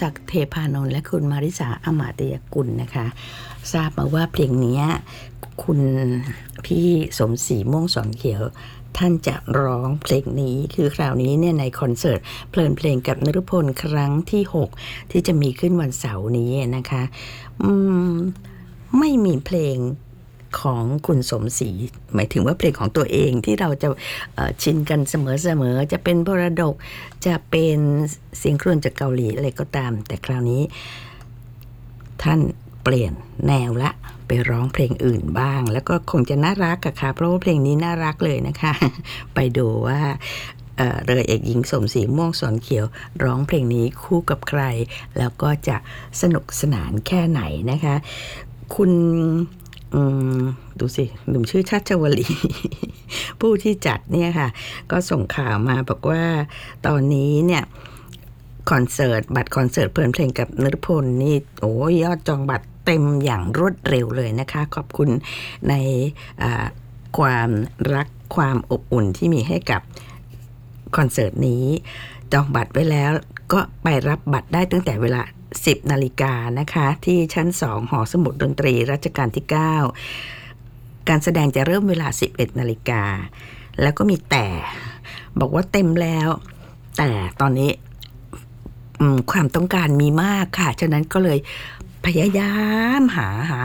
ศักดิ์เทพานนท์และคุณมาริสาอมาตยกุลนะคะทราบมาว่าเพลงนี้คุณพี่สมศรีม่วงสอนเขียวท่านจะร้องเพลงนี้คือคราวนี้เนี่ยในคอนเสิร์ตเพลินเพลงกับนฤพลครั้งที่6ที่จะมีขึ้นวันเสาร์นี้นะคะไม่มีเพลงของคุณสมศรีหมายถึงว่าเพลงของตัวเองที่เราจะชินกันเสมอจะเป็นพรดกจะเป็นเสียงครวญจากเกาหลีอะไรก็ตามแต่คราวนี้ท่านเปลี่ยนแนวละไปร้องเพลงอื่นบ้างแล้วก็คงจะน่ารักอะค่ะเพราะว่าเพลงนี้น่ารักเลยนะคะไปดูว่าเรือเอกหญิงสมศรีม่วงสอนเขียวร้องเพลงนี้คู่กับใครแล้วก็จะสนุกสนานแค่ไหนนะคะคุณดูสิลืมชื่อชัชวลี ผู้ที่จัดเนี่ยค่ะก็ส่งข่าวมาบอกว่าตอนนี้เนี่ยบัตรคอนเสิร์ตเพลินเพลงกับนฤพลนี่โอ้ยอดจองบัตรเต็มอย่างรวดเร็วเลยนะคะขอบคุณในความรักความอบอุ่นที่มีให้กับคอนเสิร์ตนี้จองบัตรไว้แล้วก็ไปรับบัตรได้ตั้งแต่เวลา10 นาฬิกานะคะที่ชั้น2หอสมุดดนตรีรัชกาลที่9การแสดงจะเริ่มเวลา 11 นาฬิกาแล้วก็มีแต่บอกว่าเต็มแล้วแต่ตอนนี้ความต้องการมีมากค่ะฉะนั้นก็เลยพยายามหา